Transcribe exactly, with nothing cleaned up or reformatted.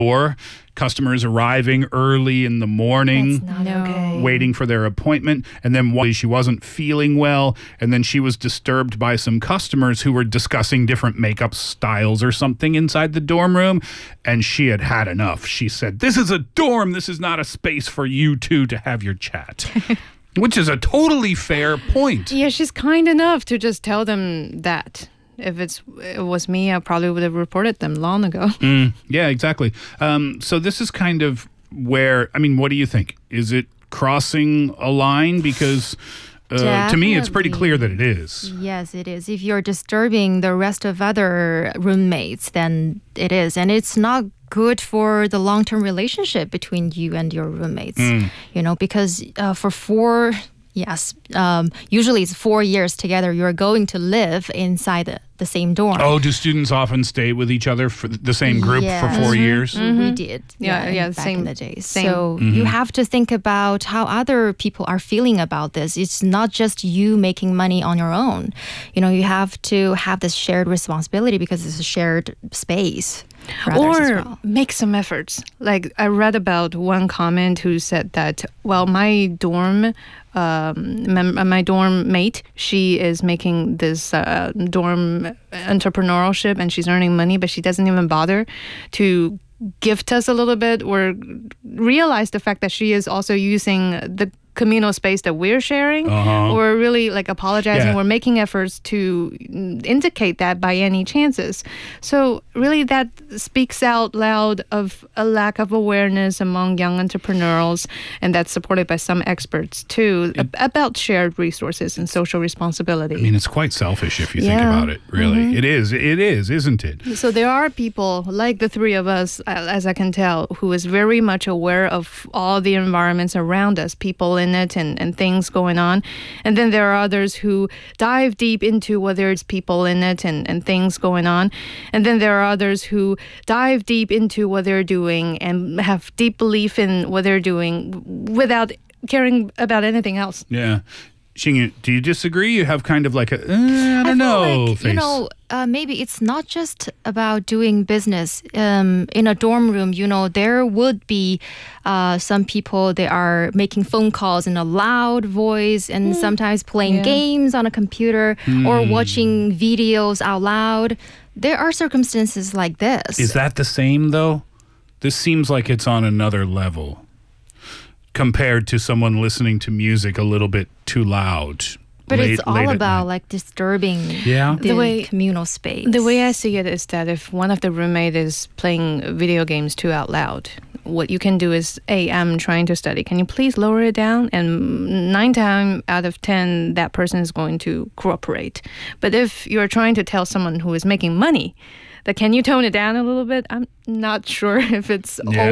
Or customers arriving early in the morning, That's not No. okay. waiting for their appointment, and then one day she wasn't feeling well, and then she was disturbed by some customers who were discussing different makeup styles or something inside the dorm room, and she had had enough. She said, "This is a dorm. This is not a space for you two to have your chat." Which is a totally fair point. Yeah, she's kind enough to just tell them that. If it's it was me, I probably would have reported them long ago. Mm, yeah, exactly. Um, so this is kind of where, I mean, what do you think? Is it crossing a line? Because uh, to me, it's pretty clear that it is. Yes, it is. If you're disturbing the rest of other roommates, then it is. And it's not good for the long-term relationship between you and your roommates, Mm. you know, because uh, for four... Yes. Um, usually it's four years together. You're going to live inside the, the same dorm. Oh, do students often stay with each other for the same group Yes. for four Mhm. years? We did. Yeah, yeah, back same- in the days. same. So Mhm. you have to think about how other people are feeling about this. It's not just you making money on your own. You know, you have to have this shared responsibility because it's a shared space. for others as Or well. make some efforts. Like I read about one comment who said that, well, my dorm, um, mem- my dorm mate, she is making this uh, dorm entrepreneurship and she's earning money, but she doesn't even bother to gift us a little bit or realize the fact that she is also using the communal space that we're sharing, Uh-huh. or really like apologizing Yeah. or making efforts to mm, indicate that by any chances. So really that speaks out loud of a lack of awareness among young entrepreneurs, and that's supported by some experts too, ab- about shared resources and social responsibility. I mean, it's quite selfish if you think Yeah. about it, really. It is. It is, isn't it? So there are people like the three of us, uh, as I can tell, who is very much aware of all the environments around us, people in it and, and things going on. And then there are others who dive deep into whether it's people in it and, and things going on. And then there are others who dive deep into what they're doing and have deep belief in what they're doing without caring about anything else. Yeah. Xingyu, do you disagree? You have kind of like a, uh, I don't I feel know, like, face. you know, uh, maybe it's not just about doing business. Um, in a dorm room, you know, there would be uh, some people, they are making phone calls in a loud voice and sometimes playing Yeah. games on a computer or watching videos out loud. There are circumstances like this. Is that the same, though? This seems like it's on another level compared to someone listening to music a little bit too loud. but late- it's all late at about night. like disturbing Yeah. the, The way- communal space. The way I see it is that if one of the roommate is playing video games too out loud, what you can do is, hey, I'm trying to study. Can you please lower it down? And nine times out of ten, that person is going to cooperate. But if you're trying to tell someone who is making money that can you tone it down a little bit, I'm not sure if it's Yeah.